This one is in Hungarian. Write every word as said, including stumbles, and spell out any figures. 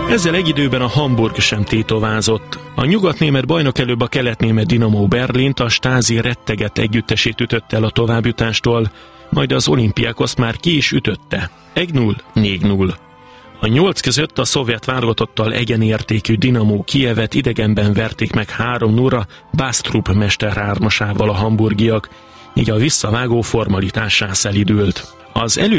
Ezzel egy időben a Hamburg sem tétovázott. A nyugatnémet bajnok előbb a keletnémet Dinamo Berlint, a Stasi retteget együttesét ütötte el a továbbjutástól, majd az Olympiakoszt már ki is ütötte. egy null, négy null. A nyolc között a szovjet válogatottal egyenértékű Dinamo Kijevet idegenben verték meg három nullra Bastrup mester hármasával a hamburgiak, így a visszavágó formalitássá szelidült. Az elő